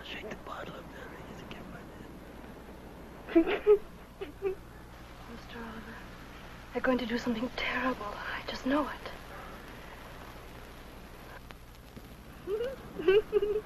shake the bottle up there. Mr. Oliver, they're going to do something terrible. I just know it.